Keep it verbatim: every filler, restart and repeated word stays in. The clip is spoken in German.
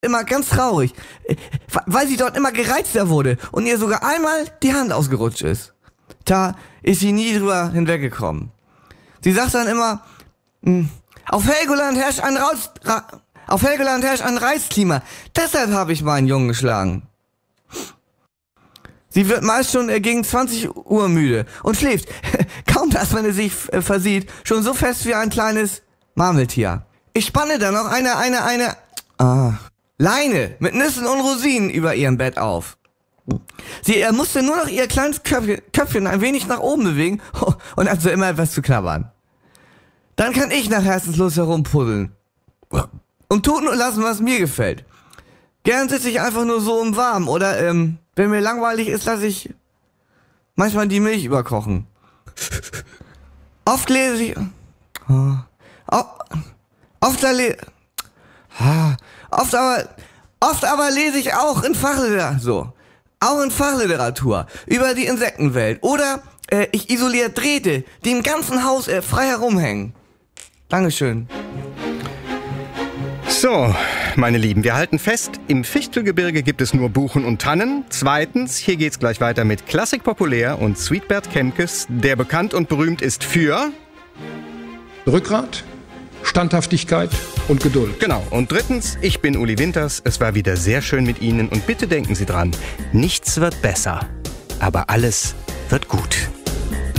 immer ganz traurig, weil sie dort immer gereizter wurde und ihr sogar einmal die Hand ausgerutscht ist. Da ist sie nie drüber hinweggekommen. Sie sagt dann immer, auf Helgoland herrscht ein Raus, Ra, auf Helgoland herrscht ein Reizklima, deshalb habe ich meinen Jungen geschlagen. Sie wird meist schon gegen zwanzig Uhr müde und schläft, kaum dass man es sich versieht, schon so fest wie ein kleines Marmeltier. Ich spanne dann noch eine, eine, eine, ah, Leine mit Nüssen und Rosinen über ihrem Bett auf. Sie er musste nur noch ihr kleines Köpfchen, Köpfchen ein wenig nach oben bewegen und hat so immer etwas zu knabbern. Dann kann ich nach Herzenslust herumpuddeln und tun und lassen, was mir gefällt. Gern sitze ich einfach nur so im Warmen oder, ähm, wenn mir langweilig ist, lasse ich manchmal die Milch überkochen. Oft lese ich, oh, oft, le, oft aber, oft aber lese ich auch in Fachliteratur, so, auch in Fachliteratur über die Insektenwelt oder äh, ich isoliere Drähte, die im ganzen Haus äh, frei herumhängen. Dankeschön. So, meine Lieben, wir halten fest, im Fichtelgebirge gibt es nur Buchen und Tannen. Zweitens, hier geht's gleich weiter mit Klassik populär und Sweetbert Kemkes, der bekannt und berühmt ist für Rückgrat, Standhaftigkeit und Geduld. Genau. Und drittens, ich bin Uli Winters. Es war wieder sehr schön mit Ihnen und bitte denken Sie dran, nichts wird besser, aber alles wird gut.